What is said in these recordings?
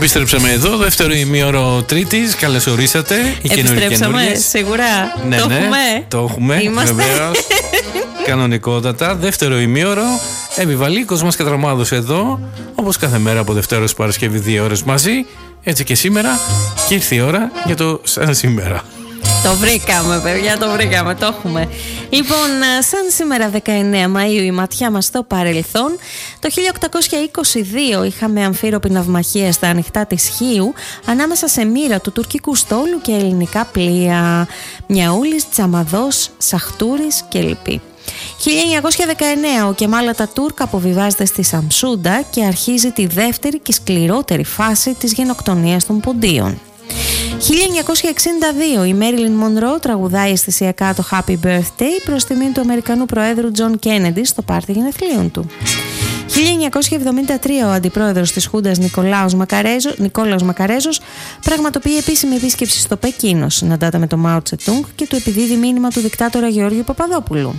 Επιστρέψαμε εδώ, δεύτερο ημίωρο Τρίτης. Καλώς ορίσατε. Επιστρέψαμε, σίγουρα. Ναι, το ναι, έχουμε. Το έχουμε, βεβαίως. Κανονικότατα. Δεύτερο ημίωρο. Επιβαλίκος μας κατραμάδος εδώ. Όπως κάθε μέρα από Δευτέρα ως Παρασκευή 2 ώρες μαζί. Έτσι και σήμερα. Και ήρθε η ώρα για το σαν σήμερα. Το βρήκαμε, παιδιά, το βρήκαμε, το έχουμε. Λοιπόν, σαν σήμερα 19 Μαΐου η ματιά μας στο παρελθόν. Το 1822 είχαμε αμφίροπη ναυμαχία στα ανοιχτά της Χίου ανάμεσα σε μοίρα του τουρκικού στόλου και ελληνικά πλοία. Μιαούλης, Τσαμαδός, Σαχτούρης και λοιποί. 1919 ο Κεμάλ Ατατούρκ αποβιβάζεται στη Σαμσούντα και αρχίζει τη δεύτερη και σκληρότερη φάση της γενοκτονίας των Ποντίων. 1962 η Μέριλιν Μονρό τραγουδάει αισθησιακά το Happy Birthday προς τιμή του Αμερικανού Προέδρου Τζον Κένεντι στο πάρτι γενεθλίων του. 1973 ο αντιπρόεδρος της Χούντας Νικόλαος Μακαρέζος πραγματοποιεί επίσημη επίσκεψη στο Πεκίνο, συναντάται με τον Μάο Τσετούγκ και του επιδίδει μήνυμα του δικτάτορα Γεώργιου Παπαδόπουλου.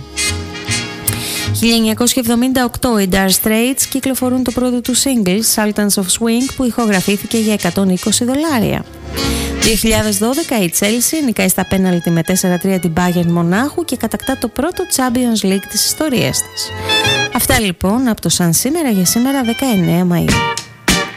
1978 οι Dire Straits κυκλοφορούν το πρώτο του single Sultans of Swing που ηχογραφήθηκε για $120. 2012 η Chelsea νικάει στα πέναλτι με 4-3 την Bayern Μονάχου και κατακτά το πρώτο Champions League της ιστορίας της. Αυτά λοιπόν από το σαν σήμερα για σήμερα 19 Μαΐου.